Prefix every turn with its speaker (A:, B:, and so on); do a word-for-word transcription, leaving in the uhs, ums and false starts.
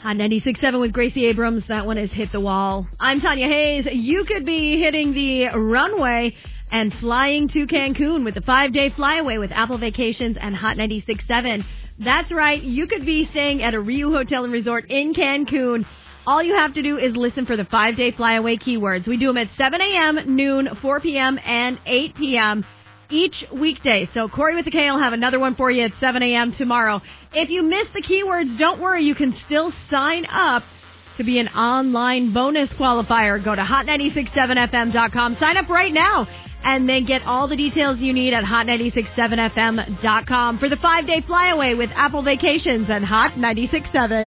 A: On ninety-six point seven with Gracie Abrams, that one is Hit the Wall. I'm Tanya Hayes. You could be hitting the runway and flying to Cancun with the five-day flyaway with Apple Vacations and Hot ninety-six point seven. That's right. You could be staying at a Riu Hotel and Resort in Cancun. All you have to do is listen for the five-day flyaway keywords. We do them at seven a.m., noon, four p.m., and eight p.m. each weekday. So Corey with the K will have another one for you at seven a.m. tomorrow. If you miss the keywords, don't worry. You can still sign up to be an online bonus qualifier. Go to hot nine six seven f m dot com. Sign up right now and then get all the details you need at hot nine six seven f m dot com for the five-day flyaway with Apple Vacations and Hot ninety-six point seven.